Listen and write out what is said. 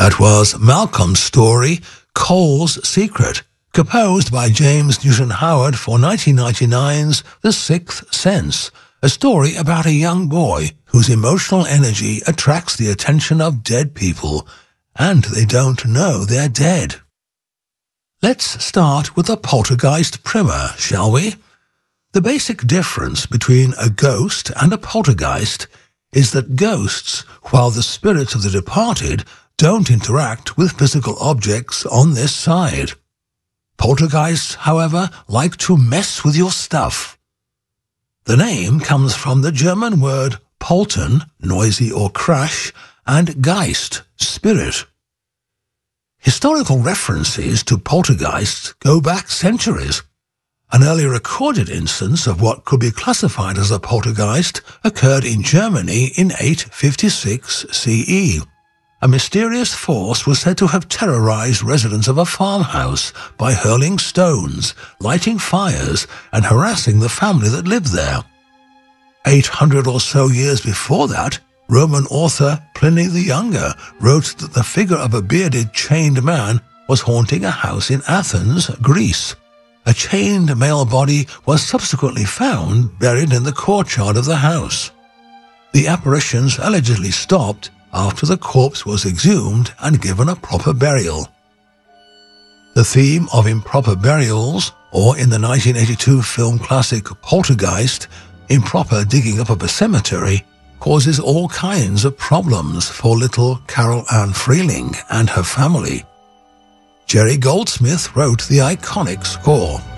That was Malcolm's story, Cole's Secret, composed by James Newton Howard for 1999's The Sixth Sense, a story about a young boy whose emotional energy attracts the attention of dead people, and they don't know they're dead. Let's start with the poltergeist primer, shall we? The basic difference between a ghost and a poltergeist is that ghosts, while the spirits of the departed, don't interact with physical objects on this side. Poltergeists, however, like to mess with your stuff. The name comes from the German word poltern, noisy or crash, and Geist, spirit. Historical references to poltergeists go back centuries. An early recorded instance of what could be classified as a poltergeist occurred in Germany in 856 CE. A mysterious force was said to have terrorized residents of a farmhouse by hurling stones, lighting fires, and harassing the family that lived there. 800 or so years before that, Roman author Pliny the Younger wrote that the figure of a bearded, chained man was haunting a house in Athens, Greece. A chained male body was subsequently found buried in the courtyard of the house. The apparitions allegedly stopped after the corpse was exhumed and given a proper burial. The theme of improper burials, or in the 1982 film classic Poltergeist, improper digging up of a cemetery, causes all kinds of problems for little Carol Ann Freeling and her family. Jerry Goldsmith wrote the iconic score.